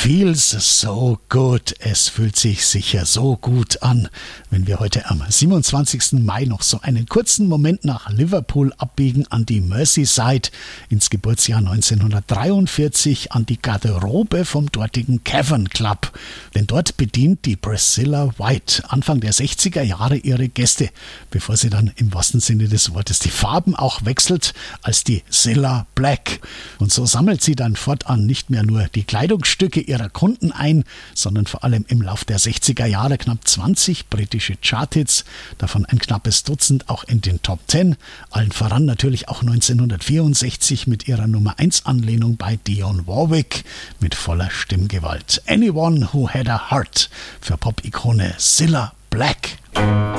Feels so good. Es fühlt sich sicher so gut an, wenn wir heute am 27. Mai noch so einen kurzen Moment nach Liverpool abbiegen an die Merseyside ins Geburtsjahr 1943 an die Garderobe vom dortigen Cavern Club. Denn dort bedient die Priscilla White Anfang der 60er Jahre ihre Gäste, bevor sie dann im wahrsten Sinne des Wortes die Farben auch wechselt als die Cilla Black. Und so sammelt sie dann fortan nicht mehr nur die Kleidungsstücke ihrer Kunden ein, sondern vor allem im Lauf der 60er Jahre knapp 20 britische Charthits, davon ein knappes Dutzend auch in den Top 10, allen voran natürlich auch 1964 mit ihrer Nummer 1 Anlehnung bei Dionne Warwick mit voller Stimmgewalt. Anyone Who Had a Heart für Pop-Ikone Cilla Black.